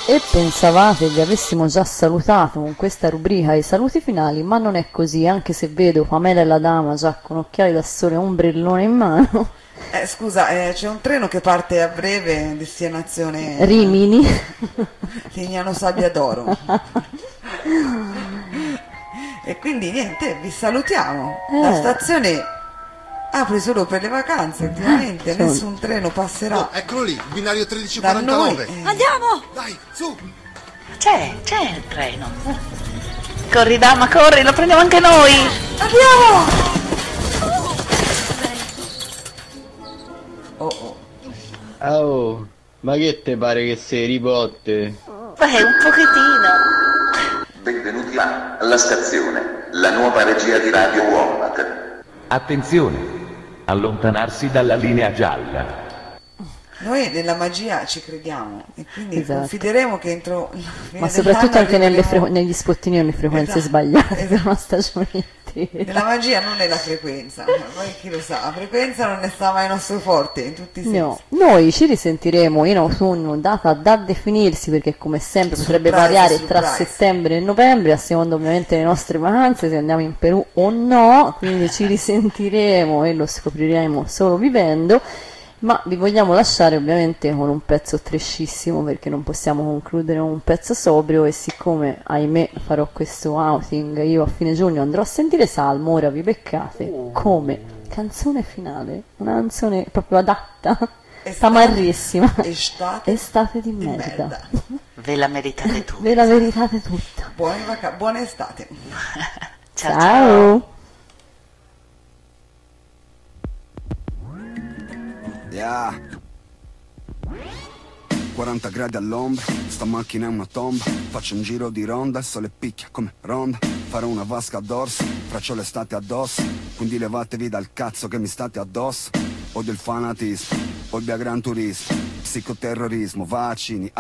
E pensavate che avessimo già salutato con questa rubrica i saluti finali, ma non è così, anche se vedo Pamela e la dama già con occhiali da sole e un ombrellone in mano. Scusa, c'è un treno che parte a breve, destinazione Rimini. Lignano Sabbia d'Oro. E quindi niente, vi salutiamo. La stazione apre solo per le vacanze, ultimamente nessun treno passerà. Oh, eccolo lì, binario da 1349. noi. Andiamo! Dai, su! C'è il treno. Corri dama, corri, lo prendiamo anche noi. Andiamo! Oh. Oh, ma che te pare che sei ribotte? Beh, un pochettino. Benvenuti alla stazione, la nuova regia di Radio Wombat. Attenzione, allontanarsi dalla linea gialla. Noi nella magia ci crediamo e quindi Esatto. confideremo che entro la fine Ma soprattutto dell'anno anche arriveremo- negli spottini e nelle frequenze Esatto, sbagliate esatto. per una stagione intera. Nella magia non è la frequenza, poi chi lo sa, la frequenza non ne sta mai nostro forte in tutti i sensi. No, noi ci risentiremo in autunno, data da definirsi, perché come sempre potrebbe Surprise, variare tra surprise. settembre e novembre, a seconda ovviamente delle nostre vacanze, se andiamo in Perù o no, quindi ci risentiremo e lo scopriremo solo vivendo. Ma vi vogliamo lasciare ovviamente con un pezzo trescissimo, perché non possiamo concludere con un pezzo sobrio, e siccome ahimè farò questo outing, io a fine giugno andrò a sentire Salmo, ora vi beccate come canzone finale, una canzone proprio adatta, tamarrissima, estate di merda. Ve la meritate tutti. Ve la meritate tutta. Buona estate. Ciao. Yeah. 40 gradi all'ombra, sta macchina è una tomba. Faccio un giro di ronda, il sole picchia come ronda. Farò una vasca a dorso, faccio l'estate addosso. Quindi levatevi dal cazzo che mi state addosso. Odio il fanatismo, odio a gran turismo, psicoterrorismo, vaccini,